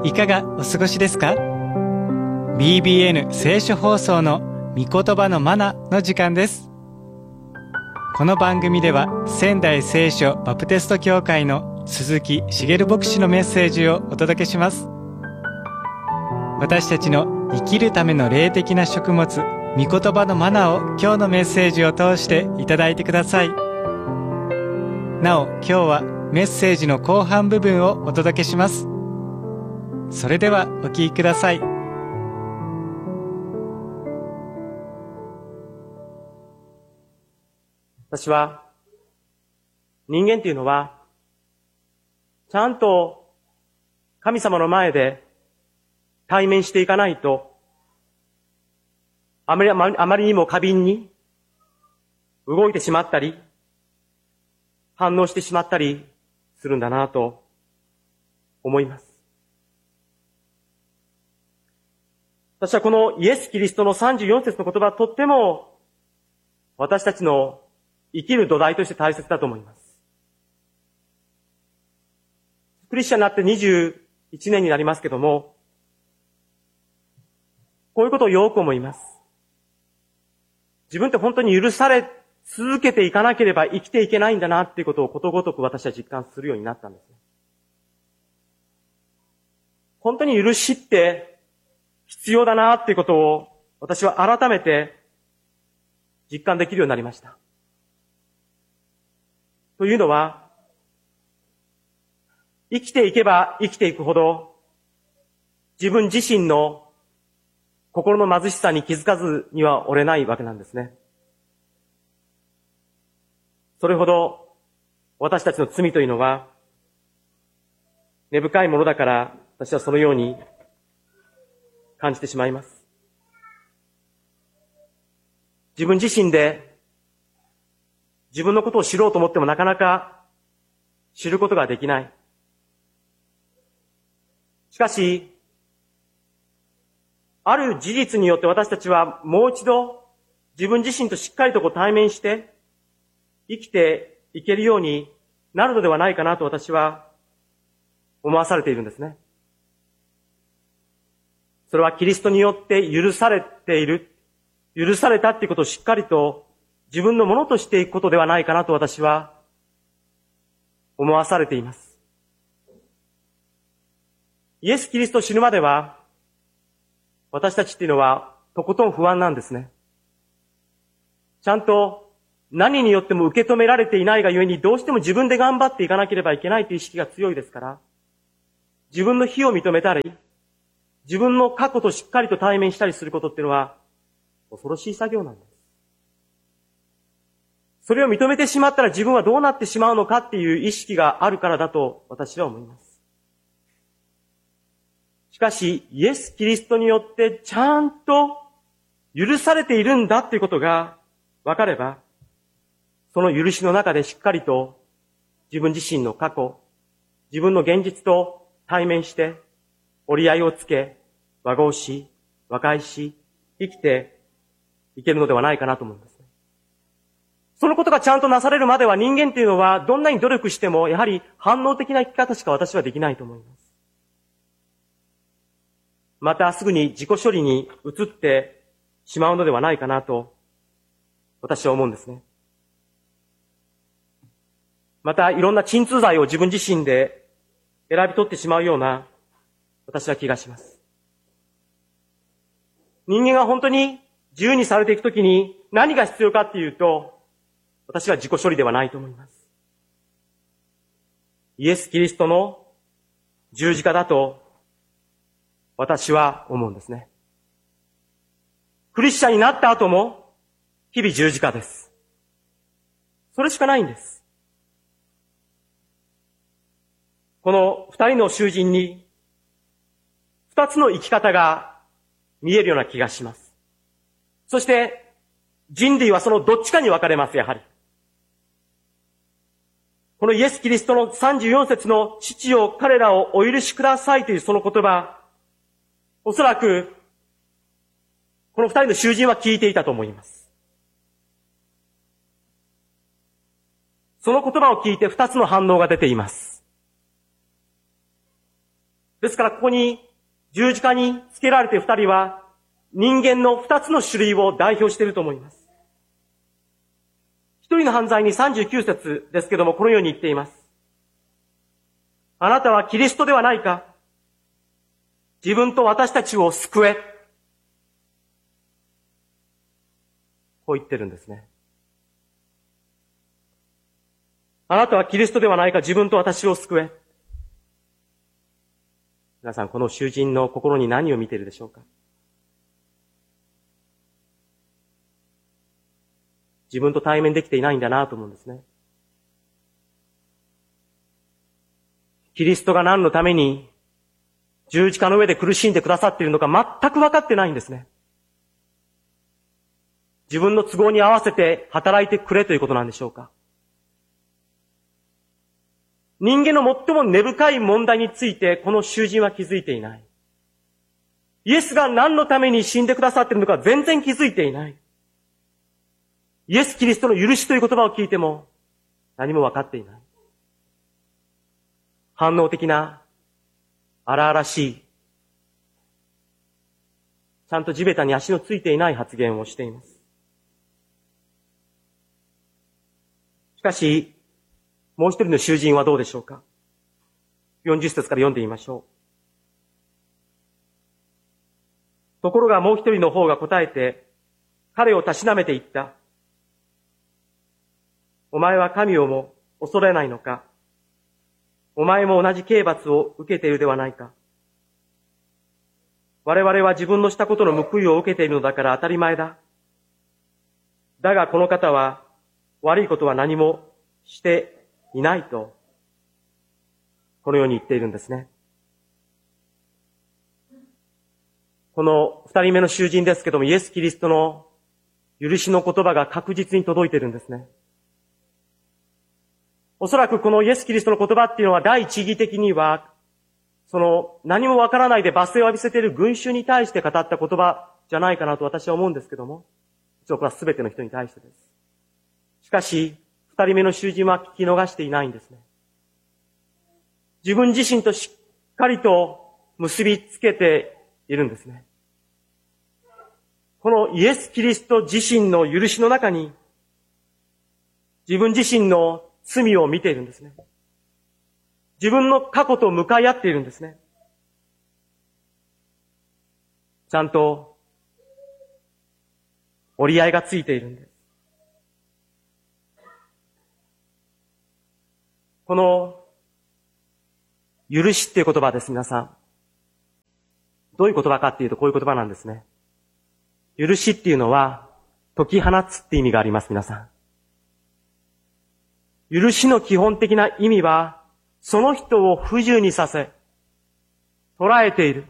いかがお過ごしですか？ BBN 聖書放送の御言葉のマナの時間です。この番組では仙台聖書バプテスト教会の鈴木茂牧師のメッセージをお届けします。私たちの生きるための霊的な食物、御言葉のマナを今日のメッセージを通していただいてください。なお、今日はメッセージの後半部分をお届けします。それではお聞きください。 私は人間というのはちゃんと神様の前で対面していかないとあまりにも過敏に動いてしまったり反応してしまったりするんだなと思います。私はこのイエス・キリストの34節の言葉はとっても私たちの生きる土台として大切だと思います。クリスチャンになって21年になりますけども、こういうことをよく思います。自分って本当に許され続けていかなければ生きていけないんだなっていうことをことごとく私は実感するようになったんですね。本当に許しって必要だなっていうことを私は改めて実感できるようになりました。というのは、生きていけば生きていくほど自分自身の心の貧しさに気づかずには折れないわけなんですね。それほど私たちの罪というのは根深いものだから私はそのように感じてしまいます。自分自身で自分のことを知ろうと思ってもなかなか知ることができない。しかし、ある事実によって私たちはもう一度自分自身としっかりと対面して生きていけるようになるのではないかなと私は思わされているんですね。それはキリストによって許されている、許されたっていうことをしっかりと自分のものとしていくことではないかなと私は思わされています。イエス・キリスト死ぬまでは私たちっていうのはとことん不安なんですね。ちゃんと何によっても受け止められていないがゆえにどうしても自分で頑張っていかなければいけないという意識が強いですから、自分の非を認めたり、自分の過去としっかりと対面したりすることっていうのは恐ろしい作業なんです。それを認めてしまったら自分はどうなってしまうのかっていう意識があるからだと私は思います。しかし、イエス・キリストによってちゃんと許されているんだっていうことが分かれば、その許しの中でしっかりと自分自身の過去、自分の現実と対面して折り合いをつけ、和合し、和解し、生きていけるのではないかなと思うんです。そのことがちゃんとなされるまでは人間っていうのはどんなに努力してもやはり反応的な生き方しか私はできないと思います。またすぐに自己処理に移ってしまうのではないかなと私は思うんですね。またいろんな鎮痛剤を自分自身で選び取ってしまうような私は気がします。人間が本当に自由にされていくときに何が必要かっていうと、私は自己処理ではないと思います。イエス・キリストの十字架だと私は思うんですね。クリスチャンになった後も日々十字架です。それしかないんです。この二人の囚人に二つの生き方が見えるような気がします。そして人類はそのどっちかに分かれます、やはり。このイエス・キリストの34節の父よ彼らをお許しくださいというその言葉、おそらくこの二人の囚人は聞いていたと思います。その言葉を聞いて二つの反応が出ています。 ですからここに十字架につけられて二人は人間の二つの種類を代表していると思います。一人の犯罪に39節ですけどもこのように言っています。あなたはキリストではないか。自分と私たちを救え。こう言ってるんですね。あなたはキリストではないか。自分と私を救え。皆さん、この囚人の心に何を見ているでしょうか。自分と対面できていないんだなと思うんですね。キリストが何のために十字架の上で苦しんでくださっているのか全く分かってないんですね。自分の都合に合わせて働いてくれということなんでしょうか。人間の最も根深い問題についてこの囚人は気づいていない。イエスが何のために死んでくださっているのか全然気づいていない。イエス・キリストの許しという言葉を聞いても何も分かっていない。反応的な、荒々しい、ちゃんと地べたに足のついていない発言をしています。しかし、もう一人の囚人はどうでしょうか。40節から読んでみましょう。ところがもう一人の方が答えて、彼をたしなめて言った。お前は神をも恐れないのか。お前も同じ刑罰を受けているではないか。我々は自分のしたことの報いを受けているのだから当たり前だ。だがこの方は悪いことは何もしていないと、このように言っているんですね。この二人目の囚人ですけども、イエス・キリストの許しの言葉が確実に届いているんですね。おそらくこのイエス・キリストの言葉っていうのは第一義的には、その何もわからないで罵声を浴びせている群衆に対して語った言葉じゃないかなと私は思うんですけども、一応これは全ての人に対してです。しかし、二人目の囚人は聞き逃していないんですね。自分自身としっかりと結びつけているんですね。このイエス・キリスト自身の許しの中に、自分自身の罪を見ているんですね。自分の過去と向かい合っているんですね。ちゃんと折り合いがついているんです。この許しっていう言葉です、皆さん。どういう言葉かっていうとこういう言葉なんですね。許しっていうのは解き放つって意味があります、皆さん。許しの基本的な意味は、その人を不自由にさせ、捉えている。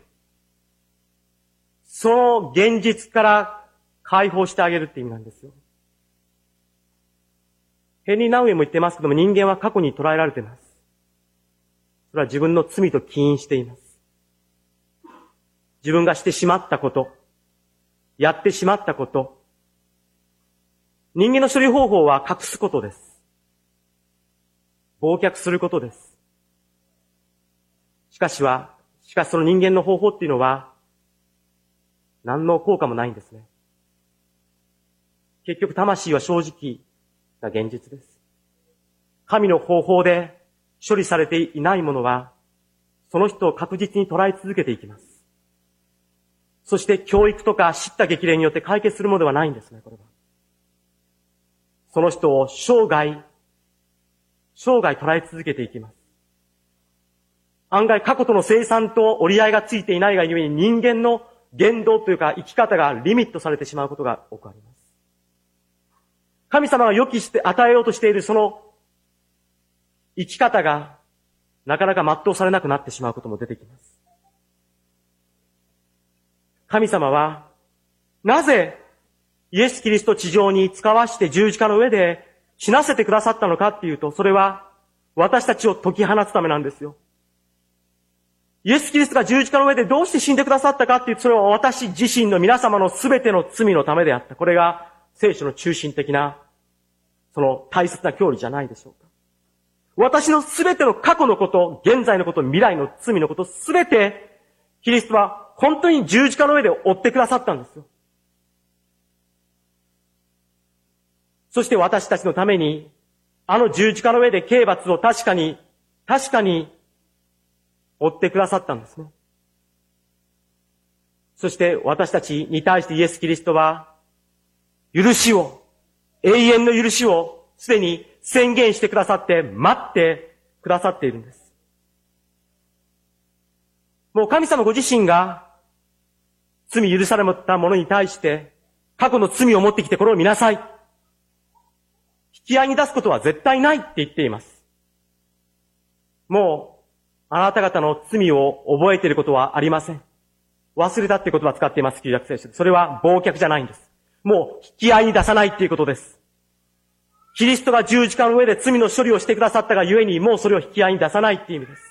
その現実から解放してあげるって意味なんですよ。ヘンリー・ナウエも言ってますけども、人間は過去に捉えられています。それは自分の罪と起因しています。自分がしてしまったこと、やってしまったこと、人間の処理方法は隠すことです。忘却することです。しかしその人間の方法っていうのは、何の効果もないんですね。結局魂は正直な現実です。神の方法で処理されていないものは、その人を確実に捉え続けていきます。そして教育とか叱咤激励によって解決するものではないんですね、これは。その人を生涯捉え続けていきます。案外過去との生産と折り合いがついていないがゆえに人間の言動というか生き方がリミットされてしまうことが多くあります。神様が予期して与えようとしているその生き方がなかなか全うされなくなってしまうことも出てきます。神様はなぜイエス・キリストを地上に使わして十字架の上で死なせてくださったのかっていうと、それは私たちを解き放つためなんですよ。イエス・キリストが十字架の上でどうして死んでくださったかっていうと、それは私自身の皆様の全ての罪のためであった。これが聖書の中心的な、その大切な教理じゃないでしょうか。 私のすべての過去のこと、現在のこと、未来の罪のことすべて、キリストは本当に十字架の上で追ってくださったんですよ。そして私たちのために、あの十字架の上で刑罰を確かに追ってくださったんですね。そして私たちに対してイエス・キリストは、許しを、永遠の許しをすでに宣言してくださって待ってくださっているんです。もう神様ご自身が罪許された者に対して過去の罪を持ってきてこれを見なさい。引き合いに出すことは絶対ないって言っています。もうあなた方の罪を覚えていることはありません。忘れたって言葉を使っています、旧約聖書で。それは忘却じゃないんです。もう引き合いに出さないっていうことです。キリストが十字架の上で罪の処理をしてくださったがゆえに、もうそれを引き合いに出さないっていう意味です。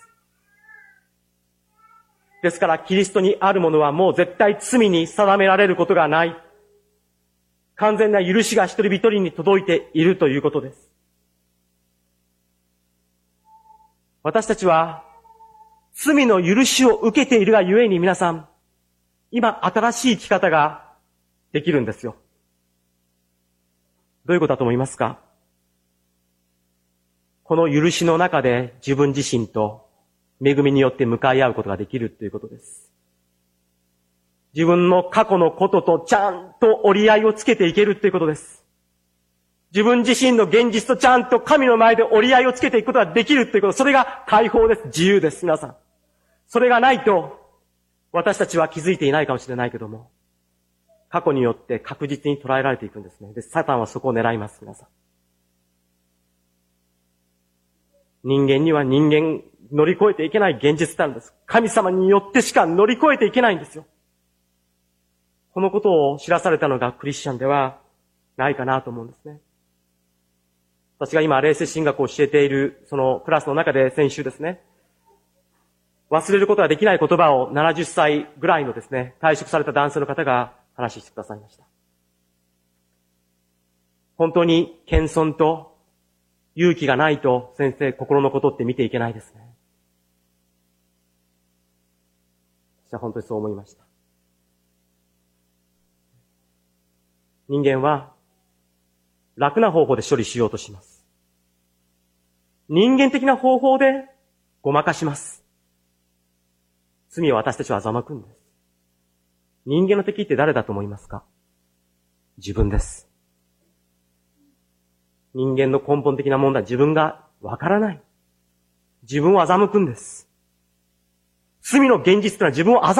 ですから、キリストにあるものはもう絶対罪に定められることがない。完全な許しが一人一人に届いているということです。私たちは、罪の許しを受けているがゆえに皆さん、今新しい生き方ができるんですよ。どういうことだと思いますか？この許しの中で自分自身と恵みによって向かい合うことができるということです。自分の過去のこととちゃんと折り合いをつけていけるということです。自分自身の現実とちゃんと神の前で折り合いをつけていくことができるということ、それが解放です。自由です、皆さん。それがないと私たちは気づいていないかもしれないけども、過去によって確実に捉えられていくんですね。で、サタンはそこを狙います、皆さん。人間には人間乗り越えていけない現実なんです。神様によってしか乗り越えていけないんですよ。このことを知らされたのがクリスチャンではないかなと思うんですね。私が今、霊性神学を教えている、そのクラスの中で先週ですね、忘れることができない言葉を70歳ぐらいのですね、退職された男性の方が話してくださいました。本当に謙遜と勇気がないと先生、心のことって見ていけないですね。私は本当にそう思いました。人間は楽な方法で処理しようとします。人間的な方法でごまかします。罪を私たちは欺くんです。人間の敵って誰だと思いますか？自分です。人間の根本的な問題は自分がわからない。自分を欺くんです。罪の現実というのは自分を欺